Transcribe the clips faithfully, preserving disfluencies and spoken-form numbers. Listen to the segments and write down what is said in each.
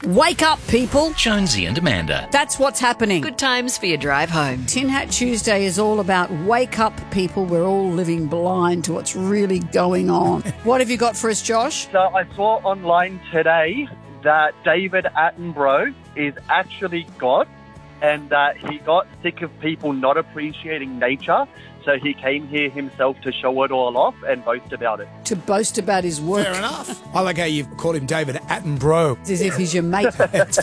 Wake up, people. Jonesy and Amanda. That's what's happening. Good times for your drive home. Tin Hat Tuesday is all about wake up, people. We're all living blind to what's really going on. What have you got for us, Josh? So I saw online today that David Attenborough is actually God and that he got sick of people not appreciating nature. So he came here himself to show it all off and boast about it. To boast about his work. Fair enough. I like how you've called him David Attenborough. It's as if he's your mate.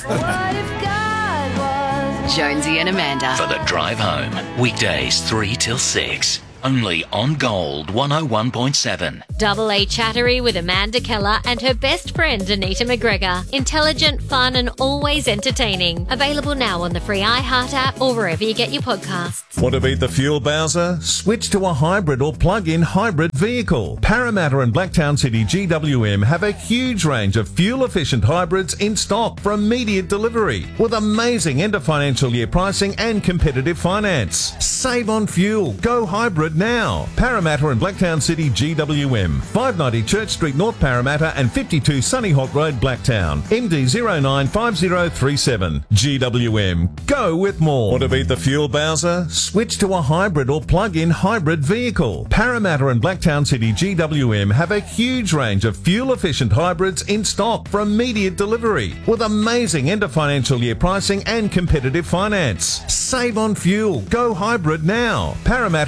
Jonesy and Amanda. For the drive home. Weekdays three till six. Only on Gold one oh one point seven. Double A Chattery with Amanda Keller and her best friend Anita McGregor. Intelligent, fun and always entertaining. Available now on the free iHeart app or wherever you get your podcasts. Want to beat the fuel bowser? Switch to a hybrid or plug-in hybrid vehicle. Parramatta and Blacktown City G W M have a huge range of fuel-efficient hybrids in stock for immediate delivery with amazing end of financial year pricing and competitive finance. Save on fuel. Go hybrid now. Parramatta and Blacktown City G W M. five ninety Church Street, North Parramatta and fifty-two Sunny Hawk Road, Blacktown. M D zero nine five zero three seven. G W M. Go with more. Want to beat the fuel bowser? Switch to a hybrid or plug-in hybrid vehicle. Parramatta and Blacktown City G W M have a huge range of fuel-efficient hybrids in stock for immediate delivery with amazing end of financial year pricing and competitive finance. Save on fuel. Go hybrid now. Parramatta